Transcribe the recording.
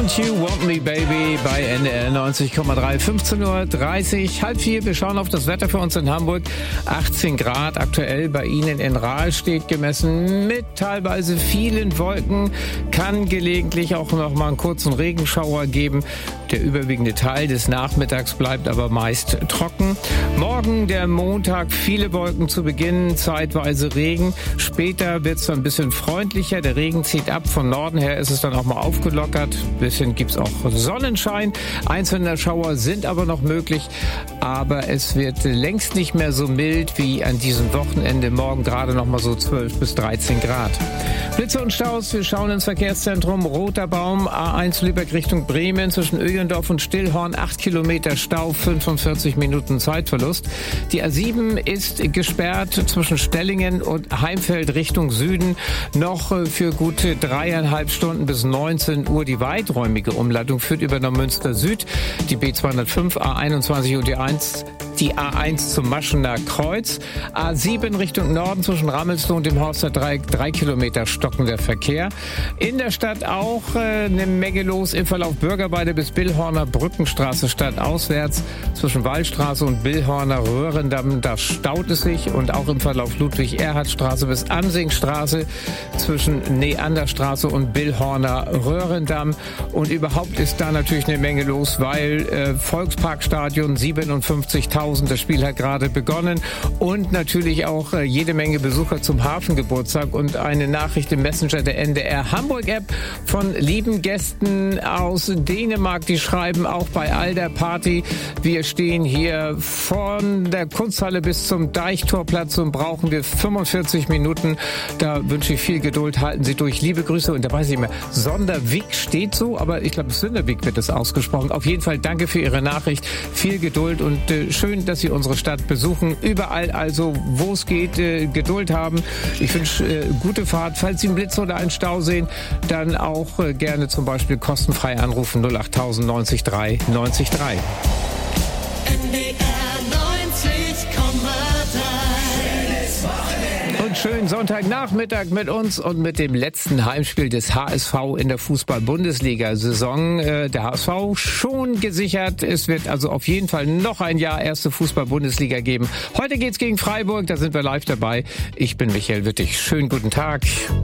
Don't You Want Me Baby bei NDR 90,3, 15:30 Uhr, halb vier. Wir schauen auf das Wetter für uns in Hamburg. 18 Grad aktuell bei Ihnen in Rahl steht gemessen mit teilweise vielen Wolken. Kann gelegentlich auch noch mal einen kurzen Regenschauer geben. Der überwiegende Teil des Nachmittags bleibt aber meist trocken. Morgen, der Montag, viele Wolken zu Beginn, zeitweise Regen. Später wird es dann ein bisschen freundlicher. Der Regen zieht ab. Von Norden her ist es dann auch mal aufgelockert. Ein bisschen gibt es auch Sonnenschein. Einzelne Schauer sind aber noch möglich. Aber es wird längst nicht mehr so mild wie an diesem Wochenende. Morgen gerade noch mal so 12 bis 13 Grad. Blitze und Staus. Wir schauen ins Verkehrszentrum. Roter Baum, A1 Lübeck Richtung Bremen zwischen Öhlendorf und Stillhorn. 8 Kilometer Stau, 45 Minuten Zeitverlust. Die A7 ist gesperrt zwischen Stellingen und Heimfeld Richtung Süden. Noch für gute 3,5 Stunden bis 19 Uhr. Die weiträumige Umleitung führt über Neumünster Süd. Die B205, A21 und die A1 zum Maschener Kreuz. A7 Richtung Norden zwischen Rammelsloh und dem Horster 3 Kilometer stockender Verkehr. In der Stadt auch eine Menge los im Verlauf Bürgerweide bis Billhorner Brückenstraße stadtauswärts. Zwischen Wallstraße und Billhorner Röhrendamm, da staut es sich. Und auch im Verlauf Ludwig-Erhard-Straße bis Amsingstraße zwischen Neanderstraße und Billhorner Röhrendamm. Und überhaupt ist da natürlich eine Menge los, weil Volksparkstadion 57.000, das Spiel hat gerade begonnen. Und natürlich auch jede Menge Besucher zum Hafengeburtstag. Und eine Nachricht im Messenger der NDR Hamburg-App von lieben Gästen aus Dänemark. Die schreiben auch bei all der Party, wir stehen hier von der Kunsthalle bis zum Deichtorplatz und brauchen wir 45 Minuten. Da wünsche ich viel Geduld, halten Sie durch. Liebe Grüße. Und da weiß ich nicht mehr, Sonderwig steht so, aber ich glaube, Sünderwig wird es ausgesprochen. Auf jeden Fall danke für Ihre Nachricht. Viel Geduld und schön, dass Sie unsere Stadt besuchen. Überall also, wo es geht, Geduld haben. Ich wünsche gute Fahrt. Falls Sie einen Blitz oder einen Stau sehen, dann auch gerne zum Beispiel kostenfrei anrufen 08000 90 3 90 3. Und schönen Sonntagnachmittag mit uns und mit dem letzten Heimspiel des HSV in der Fußball-Bundesliga-Saison. Der HSV schon gesichert. Es wird also auf jeden Fall noch ein Jahr erste Fußball-Bundesliga geben. Heute geht's gegen Freiburg, da sind wir live dabei. Ich bin Michael Wittig. Schönen guten Tag.